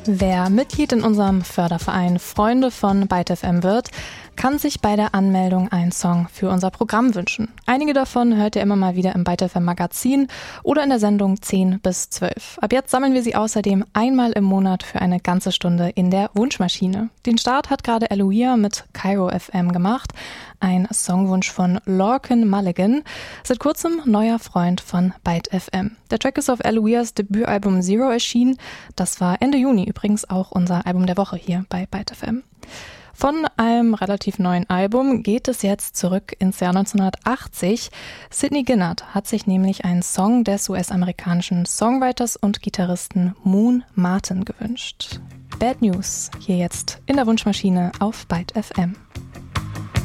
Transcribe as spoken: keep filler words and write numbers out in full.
Wer Mitglied in unserem Förderverein Freunde von Byte F M wird, kann sich bei der Anmeldung einen Song für unser Programm wünschen. Einige davon hört ihr immer mal wieder im Byte F M Magazin oder in der Sendung zehn bis zwölf. Ab jetzt sammeln wir sie außerdem einmal im Monat für eine ganze Stunde in der Wunschmaschine. Den Start hat gerade Eloia mit Cairo F M gemacht, ein Songwunsch von Lorcan Mulligan, seit kurzem neuer Freund von Byte F M. Der Track ist auf Eloias Debütalbum Zero erschienen. Das war Ende Juni übrigens auch unser Album der Woche hier bei Byte F M. Von einem relativ neuen Album geht es jetzt zurück ins Jahr neunzehnhundertachtzig. Sidney Gynard hat sich nämlich einen Song des U S-amerikanischen Songwriters und Gitarristen Moon Martin gewünscht. Bad News hier jetzt in der Wunschmaschine auf Byte F M.